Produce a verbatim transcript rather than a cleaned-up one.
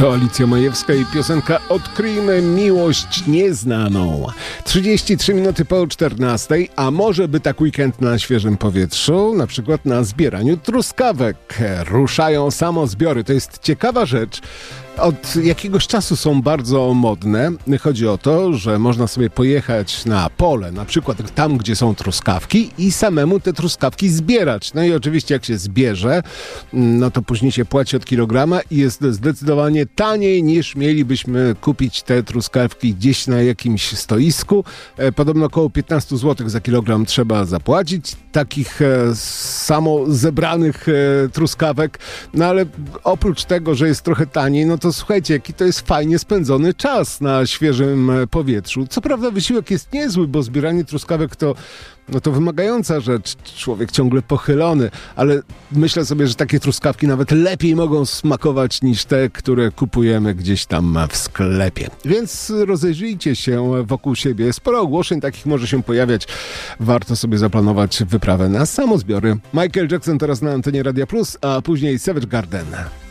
To Alicja Majewska i piosenka Odkryjmy miłość nieznaną. trzydzieści trzy minuty po czternastej, a może by tak weekend na świeżym powietrzu, na przykład na zbieraniu truskawek. Ruszają samozbiory. To jest ciekawa rzecz. Od jakiegoś czasu są bardzo modne. Chodzi o to, że można sobie pojechać na pole, na przykład tam, gdzie są truskawki i samemu te truskawki zbierać. No i oczywiście jak się zbierze, no to później się płaci od kilograma i jest zdecydowanie taniej niż mielibyśmy kupić te truskawki gdzieś na jakimś stoisku. Podobno około piętnaście złotych za kilogram trzeba zapłacić takich e, samo zebranych e, truskawek. No ale oprócz tego, że jest trochę taniej, no to słuchajcie, jaki to jest fajnie spędzony czas na świeżym powietrzu. Co prawda wysiłek jest niezły, bo zbieranie truskawek to, no to wymagająca rzecz. Człowiek ciągle pochylony, ale myślę sobie, że takie truskawki nawet lepiej mogą smakować niż te, które kupujemy gdzieś tam w sklepie. Więc rozejrzyjcie się wokół siebie. Sporo ogłoszeń takich może się pojawiać. Warto sobie zaplanować wyprawę na samozbiory. Michael Jackson teraz na antenie Radia Plus, a później Savage Garden.